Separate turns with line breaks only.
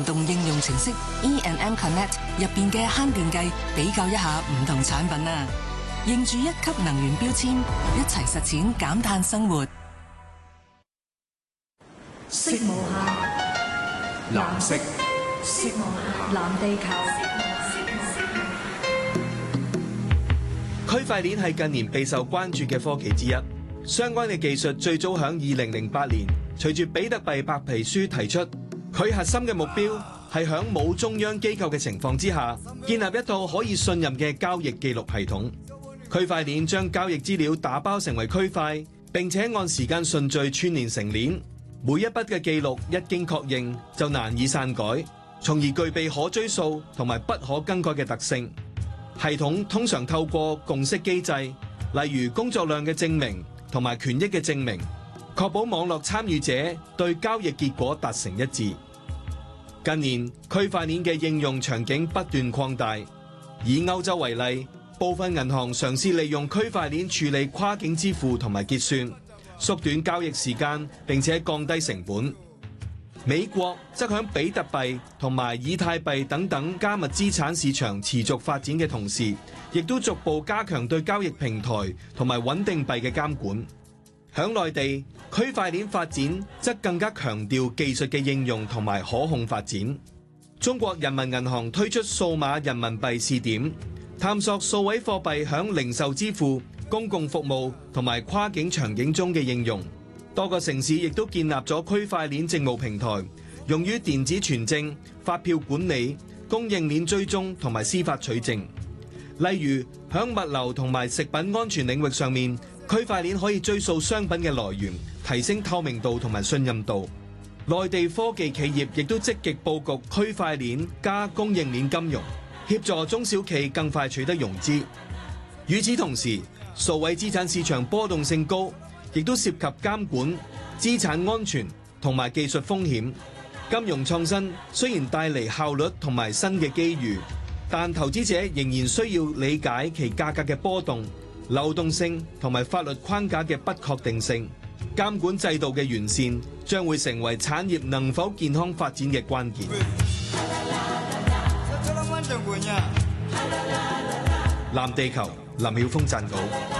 移動應用程式 E&M Connect 入邊嘅慳電計，比較一下唔同產品啊！認住一級能源標籤，一齊實踐減碳生活。
色無限，藍色。色無限，藍地球。
區塊鏈係近年備受關注嘅科技之一。相關嘅技術最早響2008年，隨住比特幣白皮書提出，佢核心嘅目標係響冇中央機構嘅情況之下，建立一套可以信任嘅交易記錄系統。區塊鏈將交易資料打包成為區塊，並且按時間順序串連成鏈。每一筆嘅記錄一經確認就難以篡改，從而具備可追溯同埋不可更改嘅特性。系統通常透過共識機制，例如工作量嘅證明同埋權益嘅證明，確保網絡參與者對交易結果達成一致。近年區塊鏈嘅應用場景不斷擴大，以歐洲為例，部分銀行嘗試利用區塊鏈處理跨境支付同埋結算，縮短交易時間並且降低成本。美國則響比特幣同埋以太幣等等加密資產市場持續發展嘅同時，亦都逐步加強對交易平台同埋穩定幣嘅監管。響內地，區塊鏈發展則更加強調技術嘅應用同埋可控發展。中國人民銀行推出數碼人民幣試點，探索數位貨幣響零售支付、公共服務同埋跨境場景中嘅應用。多個城市亦都建立咗區塊鏈政務平台，用於電子存證、發票管理、供應鏈追蹤同埋司法取證。例如，響物流同埋食品安全領域上面，區塊鏈可以追溯商品嘅來源，提升透明度同埋信任度。內地科技企業亦都積極佈局區塊鏈加供應鏈金融，協助中小企更快取得融資。與此同時，數位資產市場波動性高，亦都涉及監管、資產安全同埋技術風險。金融創新雖然帶嚟效率同埋新嘅機遇，但投資者仍然需要理解其價格嘅波動、流動性同埋法律框架嘅不確定性。監管制度嘅完善將會成為產業能否健康發展嘅關鍵。藍地球，林曉峰撰稿。